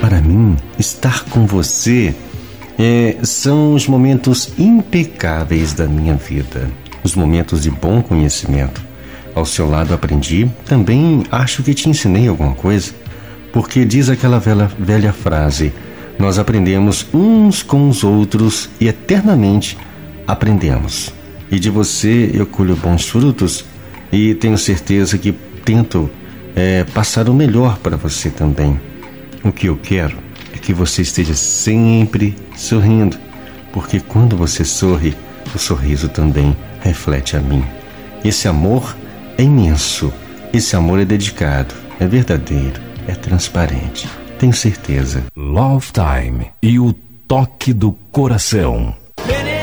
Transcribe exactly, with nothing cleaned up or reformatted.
para mim, estar com você é, são os momentos impecáveis da minha vida, os momentos de bom conhecimento. Ao seu lado aprendi, também acho que te ensinei alguma coisa, porque diz aquela velha, velha frase: nós aprendemos uns com os outros e eternamente aprendemos. E de você eu colho bons frutos e tenho certeza que tento é, passar o melhor para você também. O que eu quero é que você esteja sempre sorrindo, porque quando você sorri, o sorriso também reflete a mim. Esse amor é imenso, esse amor é dedicado, é verdadeiro, é transparente, tenho certeza. Love Time e o toque do coração.